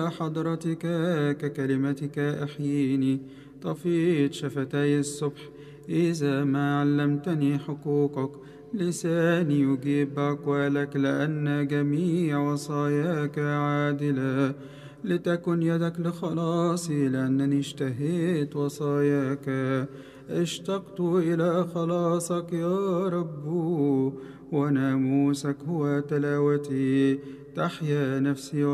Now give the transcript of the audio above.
حضرتك ككلمتك أحييني. طفيت شفتي الصبح إذا ما علمتني حقوقك. لساني يجيب بأقوالك لأن جميع وصاياك عادلة. لتكن يدك لخلاصي لأنني اشتهيت وصاياك. اشتقت إلى خلاصك يا رب، وناموسك هو تلاوتي. تحيا نفسي